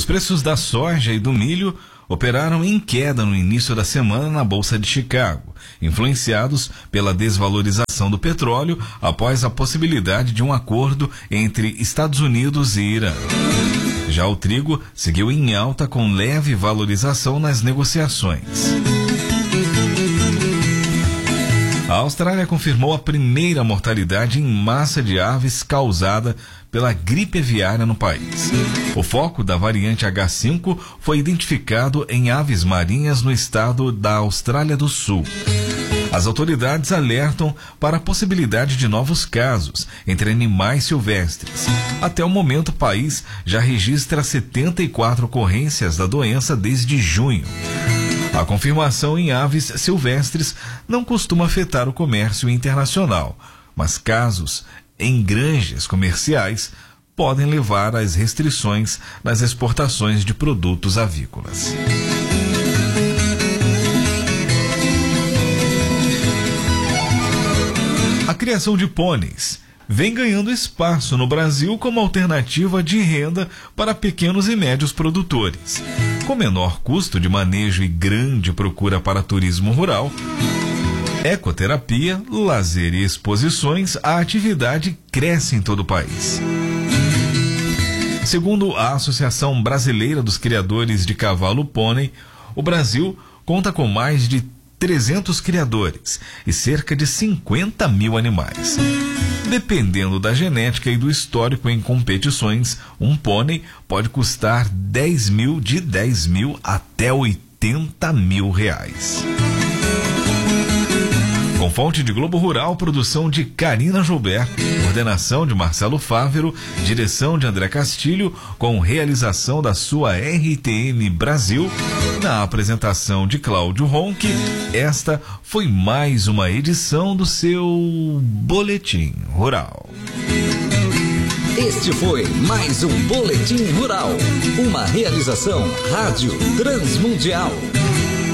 preços da soja e do milho operaram em queda no início da semana na Bolsa de Chicago, influenciados pela desvalorização do petróleo após a possibilidade de um acordo entre Estados Unidos e Irã. Já o trigo seguiu em alta com leve valorização nas negociações. A Austrália confirmou a primeira mortalidade em massa de aves causada pela gripe aviária no país. O foco da variante H5 foi identificado em aves marinhas no estado da Austrália do Sul. As autoridades alertam para a possibilidade de novos casos entre animais silvestres. Até o momento, o país já registra 74 ocorrências da doença desde junho. A confirmação em aves silvestres não costuma afetar o comércio internacional, mas casos em granjas comerciais podem levar às restrições nas exportações de produtos avícolas. A criação de pôneis vem ganhando espaço no Brasil como alternativa de renda para pequenos e médios produtores. Com menor custo de manejo e grande procura para turismo rural, ecoterapia, lazer e exposições, a atividade cresce em todo o país. Segundo a Associação Brasileira dos Criadores de Cavalo Pônei, o Brasil conta com mais de 300 criadores e cerca de 50 mil animais. Dependendo da genética e do histórico em competições, um pônei pode custar de 10 mil até 80 mil reais. Com fonte de Globo Rural, produção de Karina Joubert, coordenação de Marcelo Fávero, direção de André Castilho, com realização da sua RTN Brasil, na apresentação de Cláudio Ronque, esta foi mais uma edição do seu Boletim Rural. Este foi mais um Boletim Rural, uma realização Rádio Transmundial.